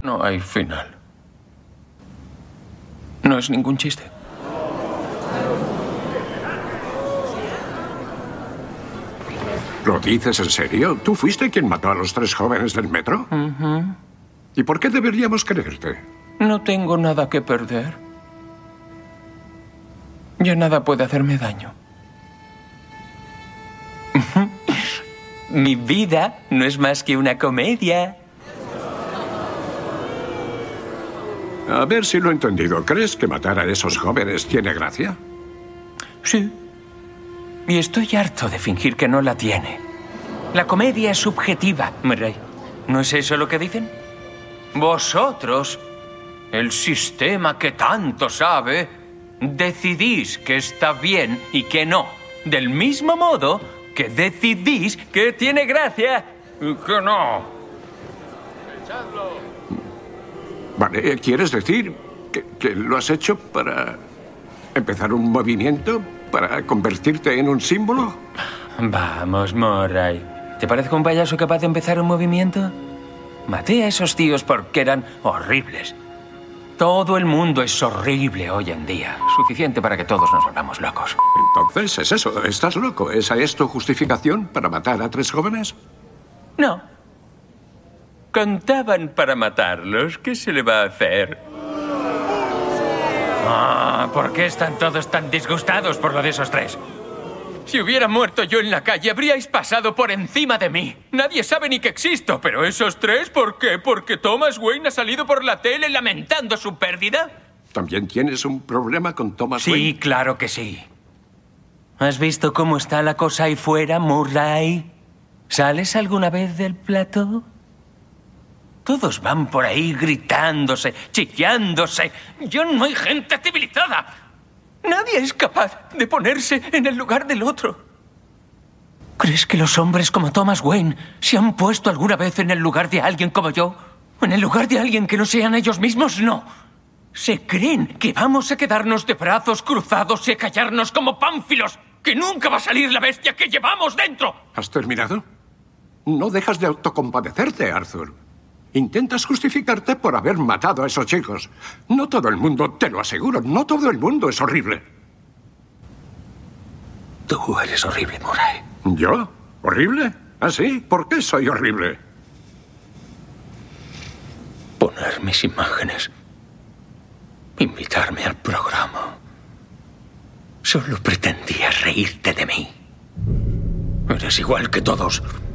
no hay final. No es ningún chiste. ¿Lo dices en serio? ¿Tú fuiste quien mató a los 3 jóvenes del metro? ¿Y por qué deberíamos creerte? No tengo nada que perder. Ya nada puede hacerme daño. Mi vida no es más que una comedia. A ver si lo he entendido. ¿Crees que matar a esos jóvenes tiene gracia? Sí. Y estoy harto de fingir que no la tiene. La comedia es subjetiva, Murray. ¿No es eso lo que dicen? Vosotros, el sistema que tanto sabe, decidís que está bien y que no. Del mismo modo que decidís que tiene gracia y que no. Vale, ¿quieres decir que lo has hecho para empezar un movimiento? ¿Para convertirte en un símbolo? Vamos, Murray. ¿Te parece un payaso capaz de empezar un movimiento? Maté a esos tíos porque eran horribles. Todo el mundo es horrible hoy en día. Suficiente para que todos nos volvamos locos. Entonces, es eso. ¿Estás loco? ¿Esa es tu justificación para matar a 3 jóvenes? No. Contaban para matarlos. ¿Qué se le va a hacer? ¿Por qué están todos tan disgustados por lo de esos 3? Si hubiera muerto yo en la calle, habríais pasado por encima de mí. Nadie sabe ni que existo, pero esos 3, ¿por qué? ¿Porque Thomas Wayne ha salido por la tele lamentando su pérdida? ¿También tienes un problema con Thomas Wayne? Sí, claro que sí. ¿Has visto cómo está la cosa ahí fuera, Murray? ¿Sales alguna vez del plató? Todos van por ahí gritándose, chillándose. Ya no hay gente civilizada. Nadie es capaz de ponerse en el lugar del otro. ¿Crees que los hombres como Thomas Wayne se han puesto alguna vez en el lugar de alguien como yo? ¿En el lugar de alguien que no sean ellos mismos? No. Se creen que vamos a quedarnos de brazos cruzados y a callarnos como pánfilos, que nunca va a salir la bestia que llevamos dentro. ¿Has terminado? No dejas de autocompadecerte, Arthur. Intentas justificarte por haber matado a esos chicos. No todo el mundo, te lo aseguro, no todo el mundo es horrible. Tú eres horrible, Murray. ¿Yo? ¿Horrible? ¿Ah, sí? ¿Por qué soy horrible? Poner mis imágenes. Invitarme al programa. Solo pretendías reírte de mí. Eres igual que todos.